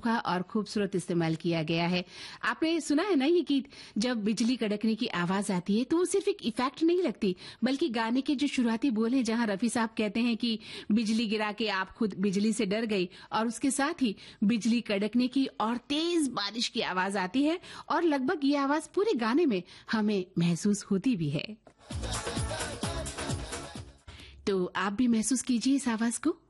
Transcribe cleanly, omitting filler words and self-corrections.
अनोखा और खूबसूरत इस्तेमाल किया गया है। आपने सुना है ना ये गीत, जब बिजली कड़कने की आवाज आती है तो वो सिर्फ एक इफेक्ट नहीं लगती, बल्कि गाने के जो शुरुआती बोल हैं, जहां रफी साहब कहते हैं कि बिजली गिरा के आप खुद बिजली से डर गई, और उसके साथ ही बिजली कड़कने की और तेज बारिश की आवाज आती है, और लगभग ये आवाज पूरे गाने में हमें महसूस होती भी है। तो आप भी महसूस कीजिए इस आवाज को।